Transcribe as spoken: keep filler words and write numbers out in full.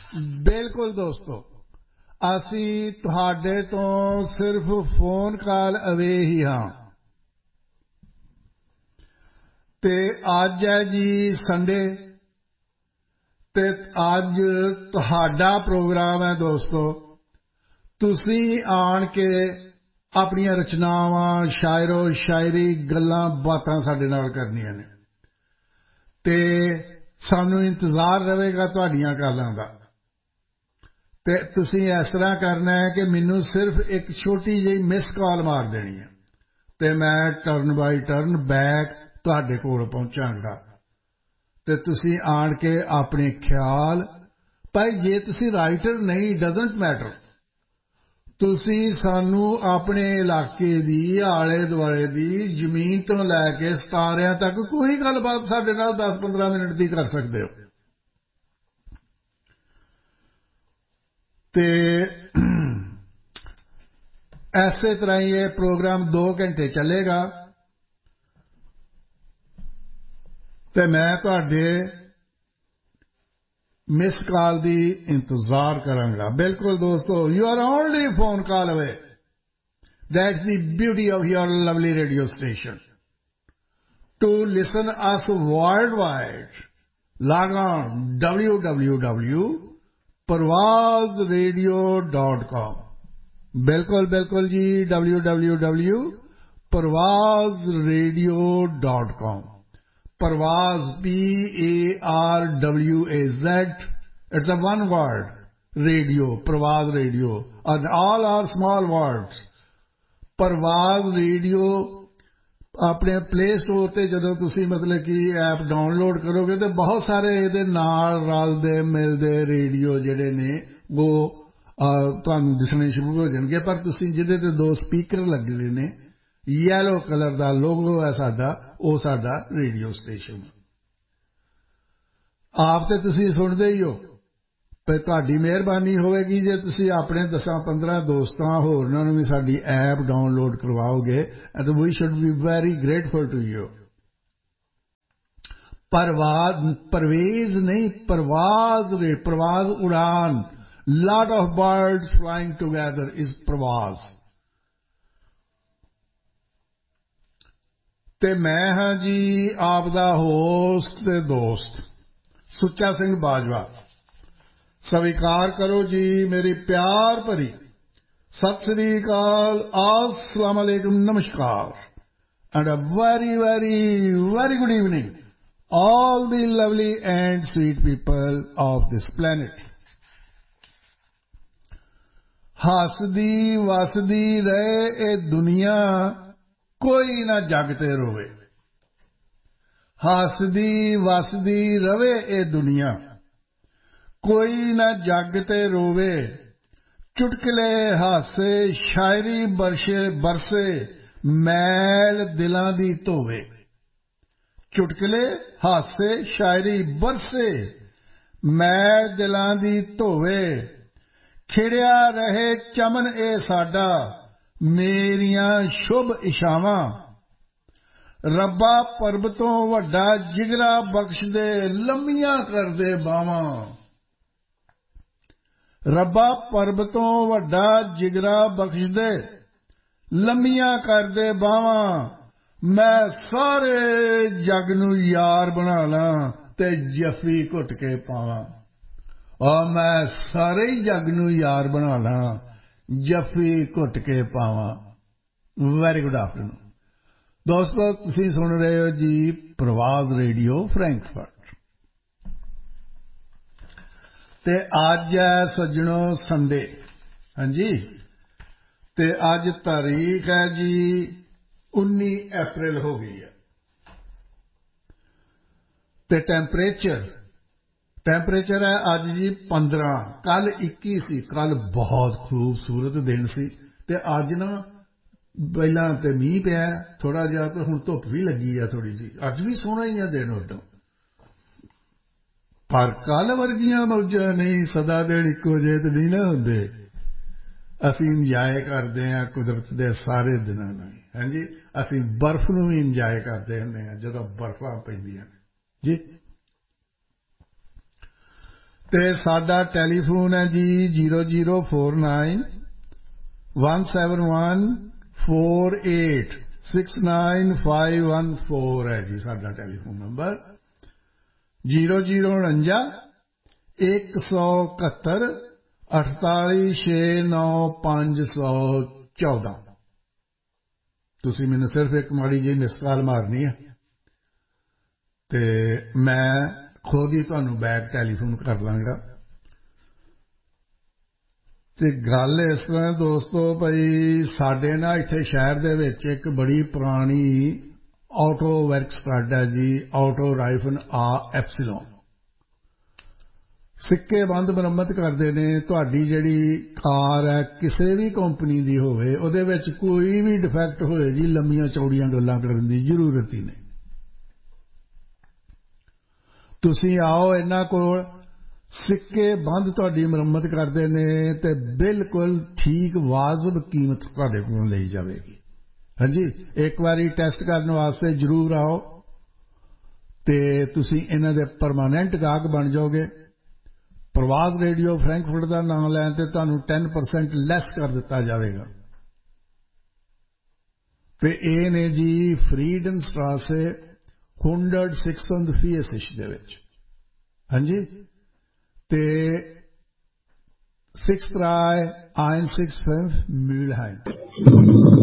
बिल्कुल दोस्तों, असी तुहाडे तो सिर्फ फोन कॉल अवे ही हाँ। ते अज है जी संडे, ते अज तुहाडा प्रोग्राम है दोस्तों। तुसी आन के अपनियां रचनावां, शायरो शायरी, गल्लां बातां साडे नाल करनियां ने, ते सानू इंतजार रहेगा तुहाडीआं गल्लां दा। ते तुसी इस तरह करना है कि मैनू सिर्फ एक छोटी जी मिस कॉल मार देनी है, ते मैं टर्न बाय टर्न बैक तुहाडे कोल पहुंचांगा। ते तुसी आन के अपने ख्याल, भाई जे तुसी राइटर नहीं, डजंट मैटर, तुसी सानू अपने इलाके दी, आले दुआले दी, जमीन तो लैके सितारियां तक कोई गलबात साडे नाल दस पंद्रह मिनट दी कर सकदे हो। ते ऐसे तरह ये प्रोग्राम दो घंटे चलेगा, ते मैं तुहाडे मिस कॉल दी इंतजार करांगा। बिल्कुल दोस्तों, you are only phone call away. That's the beauty of your lovely radio station. To listen us world wide, log on W W W परवाज radio dot com. बिल्कुल बिल्कुल जी, W W W परवाज radio dot com. परवाज, P A R W A Z, it's a one word, radio, Parvaz radio, and all are small words. Parvaz radio, अपने play store ते जदों तुसी मतलब कि app download करोगे तो बहुत सारे इहदे नाल रलदे मिलदे रेडियो जिहड़े ने वो तुहानू दिसणे शुरू हो जाणगे। पर तुसी जिहदे ते दो स्पीकर लगे ने, येलो कलर दा लोगो है साडा, वो साडा रेडियो स्टेशन। आप ते तुसी सुनदे ही हो, पर तुहाडी मेहरबानी होवेगी जे तुसी अपने दसां पंद्रह दोस्तां होरनां नूं भी साडी ऐप डाउनलोड करवाओगे, and we should be very grateful to you. परवाज, Parvez नहीं, परवाज रे, परवाज उड़ान, lot of birds flying together is परवाज। ते मैं हाँ जी आप दा होस्ट ते दोस्त सुच्चा सिंह बाजवा। स्वीकार करो जी मेरी प्यार भरी सत श्री अकाल, अस्सलाम वालेकुम, नमस्कार, and a very very very good evening all the lovely and sweet people of this planet. हसदी वसदी रहे ए दुनिया, कोई ना जागते रोवे। हसदी वसदी रवे ए दुनिया, कोई ना जागते रोवे। चुटकले हासे शायरी बरसे बरसे, मैल दिलां दी धोवे। चुटकले हासे शायरी बरसे, मैल दिलां दी धोवे। खिड़िया रहे चमन ए साडा, मेरियां शुभ इछावां। रब्बा परबतों वड्डा जिगरा बख्श दे, लम्मियां कर दे बावां। रब्बा परबतों वड्डा जिगरा बख्श दे, लम्मियां कर दे बावां। मैं सारे जग नू यार बना लां, ते जफी घुट के पावां। और मैं सारे जग नू यार बना लां, जफी घुट के पावां। वेरी गुड आफ्टरनून दोस्तों, तुसीं सुन रहे हो जी प्रवाज रेडियो फ्रैंकफर्ट। ते अज है सज्जणों संडे, हाँ जी, ते अज तारीख है जी उन्नी अप्रैल हो गई है। ते टैंपरेचर टैंपरेचर है अज जी पंद्रह, कल इक्की सी। कल बहुत खूबसूरत दिन सी, ते अज ना पहला तो मीह पिया थोड़ा जिहा, तो हुण धुप भी लगी है थोड़ी जी। अज भी सोहना ही है दिन उदों, पर कल वर्गियां मौजां नहीं, सदा दिन इक्को जे ते नहीं ना हुंदे। असीं इंजाय करते हैं कुदरत के सारे दिनों में, हाँ जी। असीं बर्फ नूं भी इंजाय करते हुंदे हां जदों बर्फां पैंदियां जी। ਤੇ ਸਾਡਾ ਟੈਲੀਫੋਨ ਹੈ ਜੀ zero zero four nine one seven one four eight six nine five one four है जी साडा टेलीफोन नंबर zero zero उनचास एक सौ इकहत्तर अड़ताली छे नौ पांच सौ चौदह तुसी मैनू सिर्फ एक माड़ी जी मिस कॉल मारनी है ते मैं खुद ही तुहानू बैक टेलीफोन कर लांगा ते गल इस तरह दोस्तों भाई साडे ना इत्थे शहर दे विच एक बड़ी पुरानी ऑटो वर्क स्टड है जी ऑटो राइफन आ एप्सिलॉन सिक्के बंद मुरम्मत करते ने तुहाडी जिहड़ी कार है किसी भी कंपनी दी होवे उहदे विच कोई भी डिफैक्ट होए जी लंबियां चौड़ियां गल्लां करन दी जरूरत ही नहीं तुसीं आओ इन्हां कोल सिक्के बंद तुहाडी मुरम्मत करते ने ते बिल्कुल ठीक वाजिब कीमत तुहाडे कोलों लई जावेगी हाँ जी एक बारी टेस्ट करने वास्ते जरूर आओ ते तुसीं इन्हां दे परमानेंट गाहक बन जाओगे प्रवास रेडियो फ्रैंकफर्ट का नाम लैन ते तुहानू टेन परसेंट लैस कर दिता जाएगा ते ये ने जी फ्रीडन स्ट्रासे हंड्रेड सिक्स फीएसिश दे विच हाँ जी ते सिक्स त्राय ein six fünf Mülheim